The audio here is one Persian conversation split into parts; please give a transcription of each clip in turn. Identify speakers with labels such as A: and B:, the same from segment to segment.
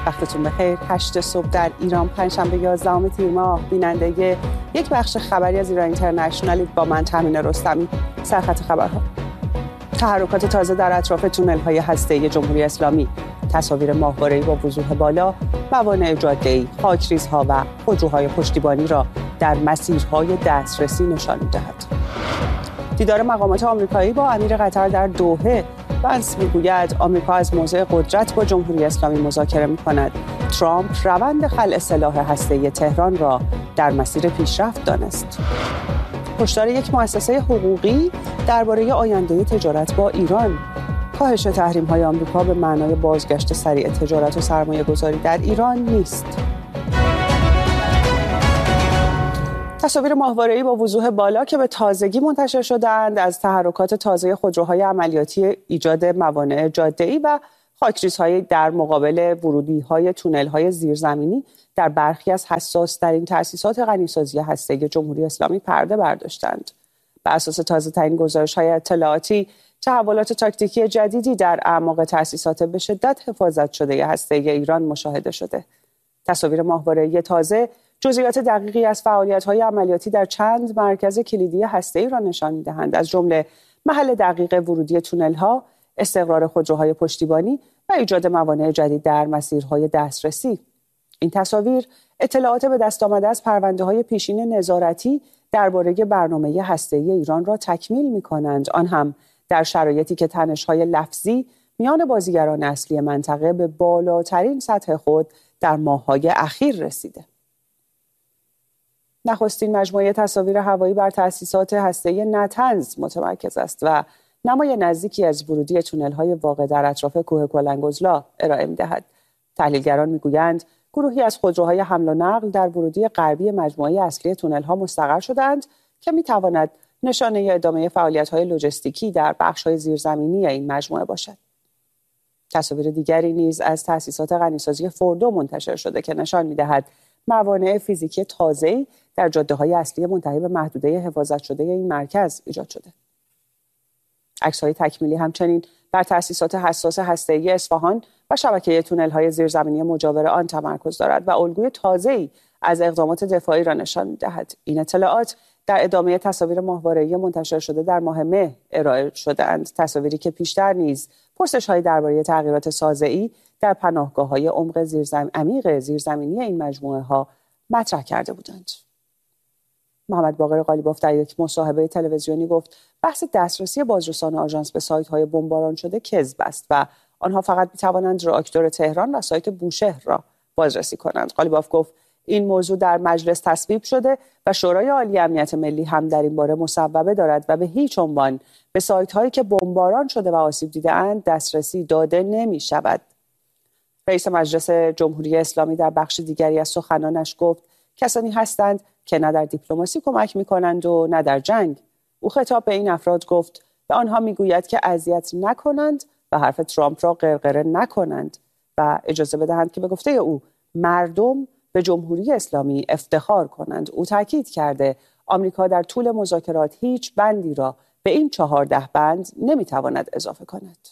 A: وقتتون بخیر. 8 صبح در ایران، پنجشنبه 11 تیر ماه، بیننده یک بخش خبری از ایران اینترنشنال با من تامین رستمی. سرخط خبرها: تحرکات تازه در اطراف تونل‌های هسته‌ای جمهوری اسلامی، تصاویر ماهواره‌ای با وضوح بالا، موانع جاده‌ای، خاکریزها و خودروهای پشتیبانی را در مسیرهای دسترسی نشان می‌دهد. دیدار مقامات آمریکایی با امیر قطر در دوحه. بنس میگوید آمریکا از موضع قدرت با جمهوری اسلامی مذاکره می‌کند. ترامپ روند خلع سلاح هسته‌ای تهران را در مسیر پیشرفت دانست. هشدار یک مؤسسه حقوقی درباره آینده تجارت با ایران. کاهش تحریم‌های آمریکا به معنای بازگشت سریع تجارت و سرمایه‌گذاری در ایران نیست. تصاویر ماهواره‌ای با وضوح بالا که به تازگی منتشر شده‌اند از تحرکات تازه خودروهای عملیاتی ایجاد موانع جاده‌ای و خاکریزهای در مقابل ورودی‌های تونل‌های زیرزمینی در برخی از حساس‌ترین تأسیسات غنیسازی هسته‌ای جمهوری اسلامی پرده برداشتند. بر اساس تازه‌ترین گزارش‌های اطلاعاتی، تحولات تاکتیکی جدیدی در اعماق تأسیسات به شدت حفاظت شده هسته‌ای ایران مشاهده شده. تصاویر ماهواره‌ای تازه جزئیات دقیقی از فعالیت‌های عملیاتی در چند مرکز کلیدی هسته‌ای را نشان می‌دهند، از جمله محل دقیق ورودی تونل‌ها، استقرار خودروهای پشتیبانی و ایجاد موانع جدید در مسیرهای دسترسی. این تصاویر اطلاعات به دست آمده از پرونده‌های پیشین نظارتی درباره برنامه هسته‌ای ایران را تکمیل می‌کنند، آن هم در شرایطی که تنش‌های لفظی میان بازیگران اصلی منطقه به بالاترین سطح خود در ماه‌های اخیر رسیده. نخستین مجموعه تصاویر هوایی بر تأسیسات هسته‌ای نطنز متمرکز است و نمای نزدیکی از ورودی تونل‌های واقع در اطراف کوه کلنگ‌عضلا ارائه می‌دهد. تحلیلگران می‌گویند گروهی از خودروهای حمل و نقل در ورودی غربی مجموعه اصلی تونل‌ها مستقر شده‌اند که می‌تواند نشانه ادامه فعالیت‌های لوجستیکی در بخش‌های زیرزمینی این مجموعه باشد. تصاویر دیگری نیز از تأسیسات غنیسازی فوردو منتشر شده که نشان می‌دهد موانع فیزیکی تازه‌ای در جاده‌های اصلی منتهی به محدوده حفاظت شده این مرکز ایجاد شده. عکس‌های تکمیلی همچنین بر تأسیسات حساس هسته‌ای اصفهان و شبکه تونل‌های زیرزمینی مجاور آن تمرکز دارد و الگوی تازه‌ای از اقدامات دفاعی را نشان می‌دهد. این اطلاعات در ادامه تصاویر ماهواره‌ای منتشر شده در ماه مه ارائه شده‌اند، تصاویری که پیشتر نیز پرسش‌های درباره تغییرات سازه‌ای در پناهگاه‌های عمیق زیرزمینی این مجموعه‌ها مطرح کرده بودند. محمد باقر قالیباف در یک مصاحبه تلویزیونی گفت بحث دسترسی بازرسان آژانس به سایت‌های بمباران شده کذب است و آنها فقط می‌توانند راکتور تهران و سایت بوشهر را بازرسی کنند. قالیباف گفت این موضوع در مجلس تصویب شده و شورای عالی امنیت ملی هم در این باره مصوبه دارد و به هیچ عنوان به سایت‌هایی که بمباران شده و آسیب دیده‌اند دسترسی داده نمی‌شود. رئیس مجلس جمهوری اسلامی در بخش دیگری از سخنانش گفت کسانی هستند که نه در دیپلماسی کمک می‌کنند و نه در جنگ. او خطاب به این افراد گفت به آنها می‌گوید که اذیت نکنند و حرف ترامپ را غرغره نکنند و اجازه بدهند که به گفته او مردم به جمهوری اسلامی افتخار کنند. او تاکید کرده آمریکا در طول مذاکرات هیچ بندی را به این 14 بند نمی‌تواند اضافه کند.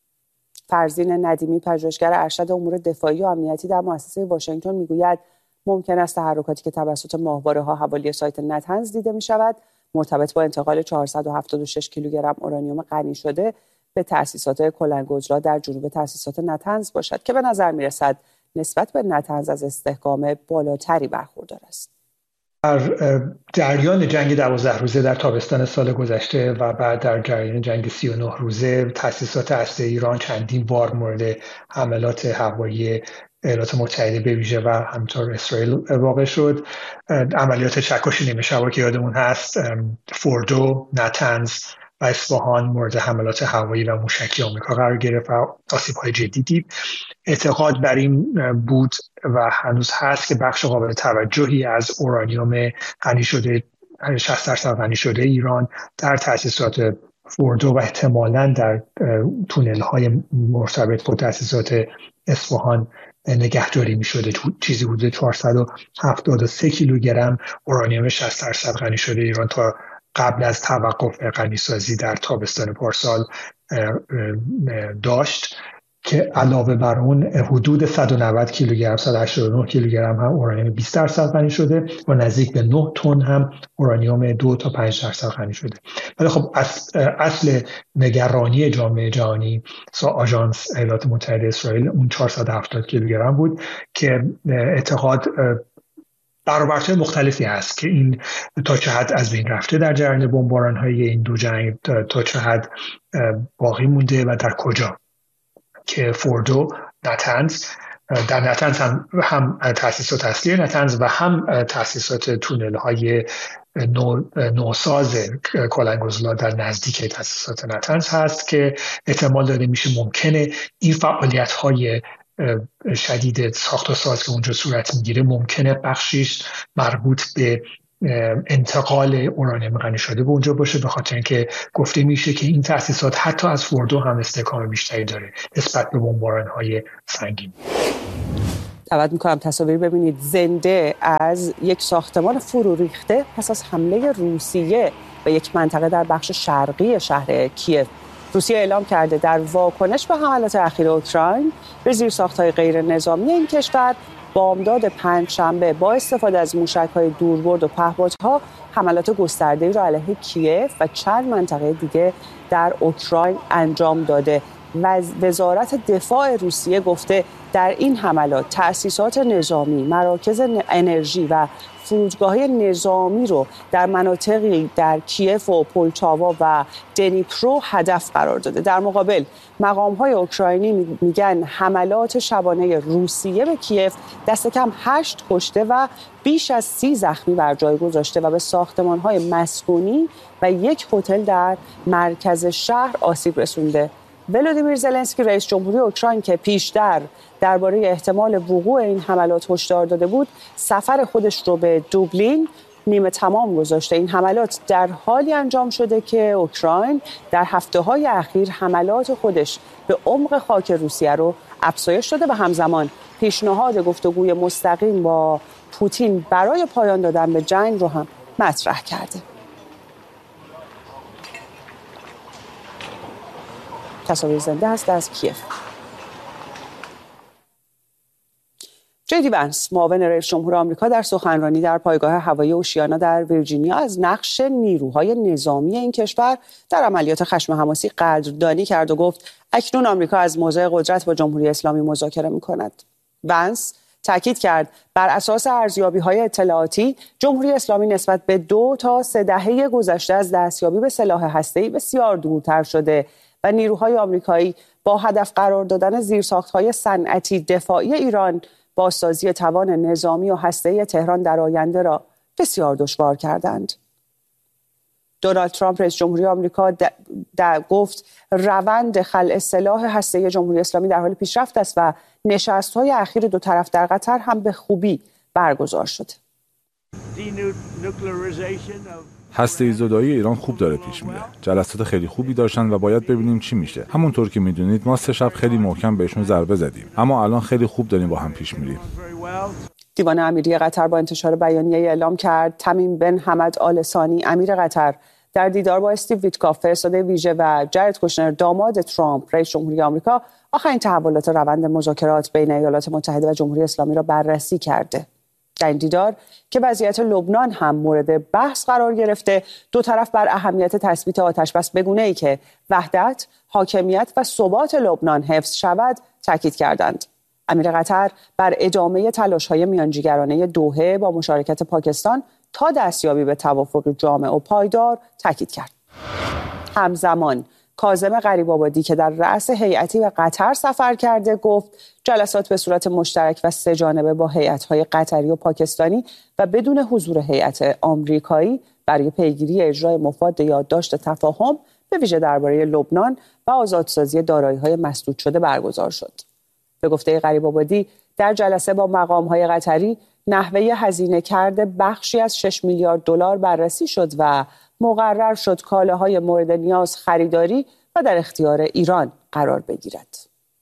A: فرزین ندیمی، پژوهشگر ارشد امور دفاعی و امنیتی در مؤسسه واشنگتن میگوید ممکن است تحرکاتی که توسط ماهواره‌ها حوالی سایت نطنز دیده می‌شود مرتبط با انتقال 476 کیلوگرم اورانیوم غنی شده به تأسیسات کلنگ‌عضلا در جنوب تأسیسات نطنز باشد که به نظر می‌رسد نسبت به نطنز از استحکام بالاتری برخوردار است.
B: در جریان جنگ 12 روزه در تابستان سال گذشته و بعد در جریان جنگ 39 روزه تأسیسات هسته‌ای ایران چندین بار مورد حملات هوایی ایالات متحده به ویژه و همینطور اسرائیل واقع شد. عملیات چکش نیمه شبا که یادمون هست، فوردو، نطنز و اصفهان مورد حملات هوایی و موشکی آمریکا قرار گرفت و آسیب‌های جدی دید. اعتقاد بر این بود و هنوز هست که بخش قابل توجهی از اورانیوم غنی شده 60% غنی شده ایران در تأسیسات فوردو و احتمالاً در تونل‌های مرتبط با تأسیسات اصفهان نگهداری می‌شده. چیزی حدود 473 کیلوگرم اورانیوم 60% غنی شده ایران تا قبل از توقف غنیسازی در تابستان پارسال داشت. که علاوه بر اون حدود 190 کیلوگرم 189 کیلوگرم هم اورانیوم 20% غنی شده و نزدیک به 9 تن هم اورانیوم 2 تا 5% غنی شده. ولی خب اصل نگرانی جامعه جهانی آژانس ایالات متحده اسرائیل اون 470 کیلوگرم بود که اعتقاد برآوردهای مختلفی هست که این تا چه حد از بین رفته در جریان بمباران‌های این دو جنگ، تا چه حد باقی مونده و در کجا، که فوردو، نتنز، در نتنز هم تأسیسات اصلی نتنز و هم تأسیسات تونل‌های نوساز کلنگوزلا در نزدیک تأسیسات نتنز هست که احتمال داده میشه ممکنه این فعالیت‌های شدید ساخت و ساز که اونجا صورت میگیره ممکنه بخشیش مربوط به انتقال اورانیوم غنی شده به اونجا باشه، به خاطر اینکه گفته میشه که این تأسیسات حتی از فوردو هم استحکام بیشتری داره نسبت به بمباران‌های سنگین.
A: دعوت میکنم تصاویر ببینید زنده از یک ساختمان فرو ریخته پس از حمله روسیه به یک منطقه در بخش شرقی شهر کیف. روسیه اعلام کرده در واکنش به حملات اخیر اوکراین به زیرساخت‌های غیر نظامی این کشور بامداد پنجشنبه با استفاده از موشک‌های دوربرد و پهپادها حملات گسترده‌ای را علیه کیف و چند منطقه دیگه در اوکراین انجام داده. وزارت دفاع روسیه گفته در این حملات تأسیسات نظامی، مراکز انرژی و فرودگاه‌های نظامی رو در مناطقی در کیف و پولتاوا و دنیپرو هدف قرار داده. در مقابل مقام‌های اوکراینی میگن حملات شبانه روسیه به کیف دست کم 8 کشته و بیش از 30 زخمی بر جای گذاشته و به ساختمان‌های مسکونی و یک هتل در مرکز شهر آسیب رسونده. ولودیمیر زلنسکی رئیس جمهوری اوکراین که پیشتر درباره احتمال وقوع این حملات هشدار داده بود، سفر خودش رو به دوبلین نیمه تمام گذاشته. این حملات در حالی انجام شده که اوکراین در هفته‌های اخیر حملات خودش به عمق خاک روسیه رو افزایش داده و همزمان پیشنهاد گفتگوی مستقیم با پوتین برای پایان دادن به جنگ رو هم مطرح کرده. تصاویر زنده هست از کیف. جی دی ونس معاون رئیس جمهور آمریکا در سخنرانی در پایگاه هوایی اوشیانا در ویرجینیا از نقش نیروهای نظامی این کشور در عملیات خشم حماسی قدردانی کرد و گفت اکنون آمریکا از موضع قدرت با جمهوری اسلامی مذاکره می‌کند. ونس تاکید کرد بر اساس ارزیابی‌های اطلاعاتی جمهوری اسلامی نسبت به 2 تا 3 دهه گذشته از دستیابی به سلاح هسته‌ای بسیار دورتر شده و نیروهای آمریکایی با هدف قرار دادن زیرساخت‌های صنعتی دفاعی ایران بازسازی توان نظامی و هسته‌ای تهران در آینده را بسیار دشوار کردند. دونالد ترامپ رئیس جمهوری آمریکا گفت روند خلع سلاح هسته‌ای جمهوری اسلامی در حال پیشرفت است و نشست‌های اخیر دو طرف در قطر هم به خوبی برگزار شد.
C: هسته‌ای زدایی ایران خوب داره پیش میره. جلسات خیلی خوبی داشتن و باید ببینیم چی میشه. همونطور که میدونید ما 3 شب خیلی محکم بهشون ضربه زدیم. اما الان خیلی خوب داریم با هم پیش میریم.
A: دیوان امیری قطر با انتشار بیانیه اعلام کرد تمیم بن حمد آل ثانی امیر قطر در دیدار با استیو ویتکاف فرستاده ویژه و جرد کوشنر داماد ترامپ رئیس جمهوری آمریکا آخرین تحولات روند مذاکرات بین ایالات متحده و جمهوری اسلامی را بررسی کرده. در این دیدار که وضعیت لبنان هم مورد بحث قرار گرفته، دو طرف بر اهمیت تثبیت آتش‌بس به گونه‌ای که وحدت، حاکمیت و ثبات لبنان حفظ شود تاکید کردند. امیر قطر بر ادامه تلاش‌های میانجیگرانه دوحه با مشارکت پاکستان تا دستیابی به توافق جامع و پایدار تاکید کرد. همزمان کاظم غریب‌آبادی که در رأس هیئتی به قطر سفر کرده گفت جلسات به صورت مشترک و 3 جانبه با هیئت‌های قطری و پاکستانی و بدون حضور هیئت آمریکایی برای پیگیری اجرای مفاد یادداشت تفاهم به ویژه درباره لبنان و آزادسازی دارایی‌های مسدود شده برگزار شد. به گفته غریب‌آبادی در جلسه با مقام‌های قطری نحوه هزینه کرده بخشی از 6 میلیارد دلار بررسی شد و مقرر شد کالاهای مورد نیاز خریداری و در اختیار ایران قرار بگیرد.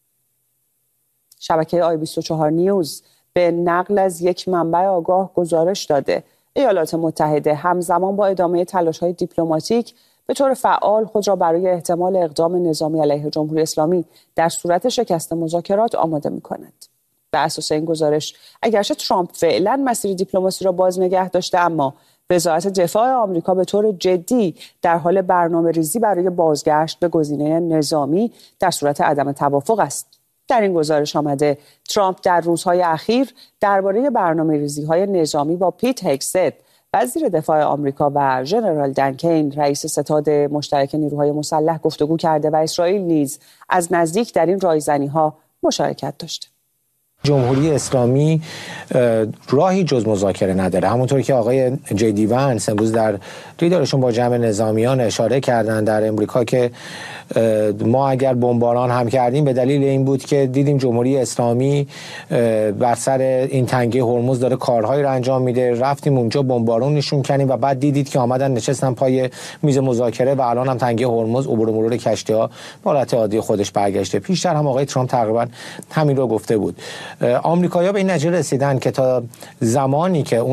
A: شبکه آی24 نیوز به نقل از یک منبع آگاه گزارش داده ایالات متحده همزمان با ادامه تلاش‌های دیپلماتیک به طور فعال خود را برای احتمال اقدام نظامی علیه جمهوری اسلامی در صورت شکست مذاکرات آماده می‌کند. بر اساس این گزارش، اگرچه ترامپ فعلا مسیر دیپلماسی را باز نگه داشته، اما وزارت دفاع آمریکا به طور جدی در حال برنامه‌ریزی برای بازگشت به گزینه نظامی در صورت عدم توافق است. در این گزارش آمده ترامپ در روزهای اخیر درباره برنامه‌ریزی‌های نظامی با پیت هگست، وزیر دفاع آمریکا، و ژنرال دن کین، رئیس ستاد مشترک نیروهای مسلح گفتگو کرده و اسرائیل نیز از نزدیک در این رایزنی‌ها مشارکت داشته.
D: جمهوری اسلامی راهی جز مذاکره نداره. همونطور که آقای جی وانس امروز در دیدارشون با جمع نظامیان اشاره کردن در امریکا که ما اگر بمباران هم کردیم به دلیل این بود که دیدیم جمهوری اسلامی بر سر این تنگه هرمز داره کارهایی رو انجام میده، رفتیم اونجا بمبارون نشون کردیم و بعد دیدید که آمدن نشستن پای میز مذاکره و الان هم تنگه هرمز عبور و مرور کشتی‌ها به حالت عادی خودش برگشته. پیشتر هم آقای ترامپ تقریبا همین رو گفته بود. آمریکایی‌ها به این نتیجه رسیدن که تا زمانی که